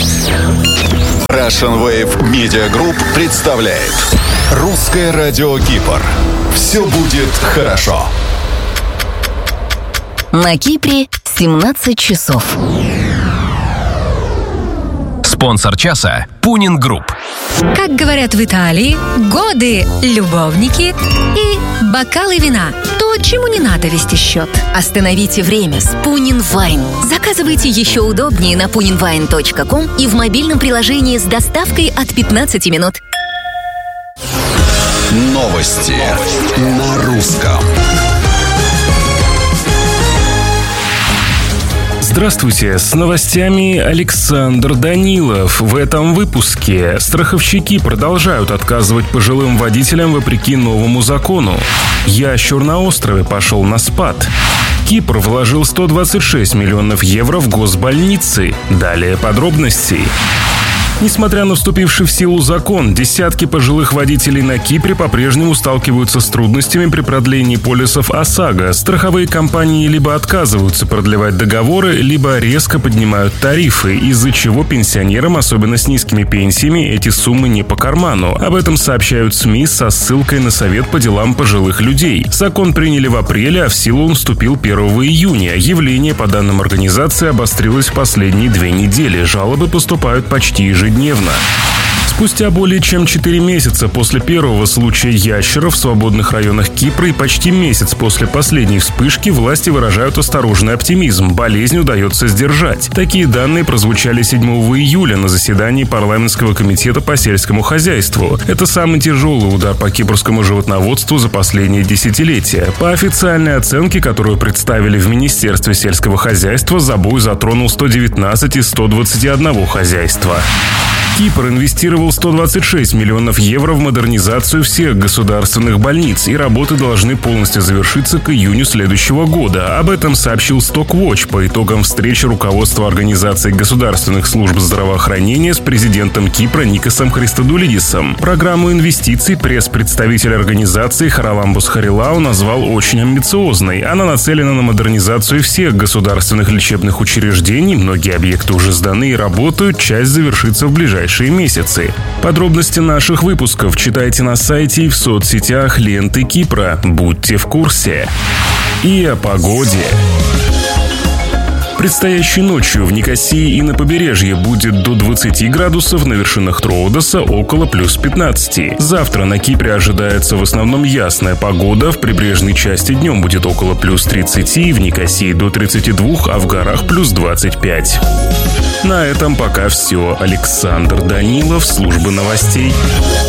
Russian Wave Media Group представляет Русское радио Кипр. Все будет хорошо. На Кипре 17 часов. Спонсор часа – Пунин Групп. Как говорят в Италии, годы, любовники и бокалы вина. То, чему не надо вести счет. Остановите время с Пунин Вайн. Заказывайте еще удобнее на puninwine.com и в мобильном приложении с доставкой от 15 минут. Новости на русском. Здравствуйте, с новостями Александр Данилов. В этом выпуске страховщики продолжают отказывать пожилым водителям вопреки новому закону. Ящур на острове пошел на спад. Кипр вложил 126 миллионов евро в госбольницы. Далее подробности. Несмотря на вступивший в силу закон, десятки пожилых водителей на Кипре по-прежнему сталкиваются с трудностями при продлении полисов ОСАГО. Страховые компании либо отказываются продлевать договоры, либо резко поднимают тарифы, из-за чего пенсионерам, особенно с низкими пенсиями, эти суммы не по карману. Об этом сообщают СМИ со ссылкой на Совет по делам пожилых людей. Закон приняли в апреле, а в силу он вступил 1 июня. Явление, по данным организации, обострилось в последние 2 недели. Жалобы поступают почти ежедневно. Спустя более чем 4 месяца после первого случая ящера в свободных районах Кипра и почти месяц после последней вспышки власти выражают осторожный оптимизм. Болезнь удается сдержать. Такие данные прозвучали 7 июля на заседании парламентского комитета по сельскому хозяйству. Это самый тяжелый удар по кипрскому животноводству за последние десятилетия. По официальной оценке, которую представили в Министерстве сельского хозяйства, забой затронул 119 из 121 хозяйства. Кипр инвестировал 126 миллионов евро в модернизацию всех государственных больниц, и работы должны полностью завершиться к июню следующего года. Об этом сообщил Stockwatch по итогам встречи руководства Организации государственных служб здравоохранения с президентом Кипра Никосом Христодулидисом. Программу инвестиций пресс-представитель организации Хараламбус Харилау назвал очень амбициозной. Она нацелена на модернизацию всех государственных лечебных учреждений, многие объекты уже сданы и работают, часть завершится в ближайшие месяцы. Подробности наших выпусков читайте на сайте и в соцсетях ленты Кипра. Будьте в курсе. И о погоде. Предстоящей ночью в Никосии и на побережье будет до 20 градусов, на вершинах Троудоса около плюс 15. Завтра на Кипре ожидается в основном ясная погода, в прибрежной части днем будет около плюс 30, в Никосии до 32, а в горах плюс 25. На этом пока все. Александр Данилов, служба новостей.